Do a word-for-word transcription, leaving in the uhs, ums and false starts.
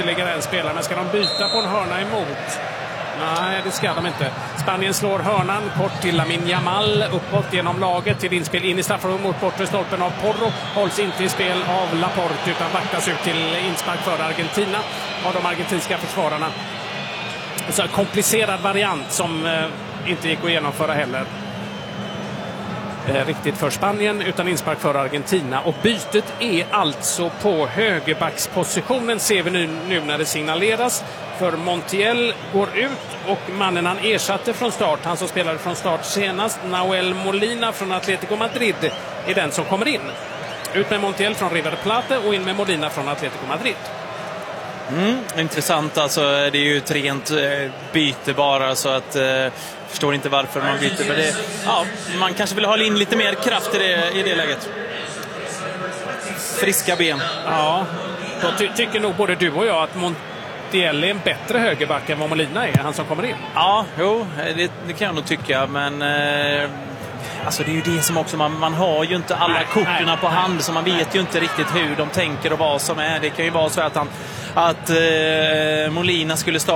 ytterligare en spelare. Men ska de byta på en hörna emot? Nej, det ska de inte. Spanien slår hörnan kort till Lamine Yamal, uppåt genom laget till inspel in i straffområdet mot bortre stolpen av Porro. Hålls inte i spel av Laporte utan vaktas ut till inspark för Argentina av de argentinska försvararna. Så en komplicerad variant som eh, inte gick att genomföra heller eh, riktigt för Spanien utan inspark för Argentina. Och bytet är alltså på högerbackspositionen, ser vi nu, nu när det signaleras. För Montiel går ut och mannen han ersatte från start, han som spelade från start senast, Nahuel Molina från Atlético Madrid, är den som kommer in. Ut med Montiel från River Plate och in med Molina från Atlético Madrid. Mm, intressant, alltså det är ju ett rent eh, byte bara, så att eh, förstår inte varför man byter, men det, ja, man kanske vill ha in lite mer kraft i det, i det läget. Friska ben. Ja, då ty tycker nog både du och jag att Montiel är en bättre högerback än vad Molina är, han som kommer in. Ja, jo, det, det kan jag nog tycka, men eh, alltså det är ju det som också, man, man har ju inte alla korten på hand, så man vet ju inte riktigt hur de tänker och vad som är. Det kan ju vara så att han att eh, Molina skulle starta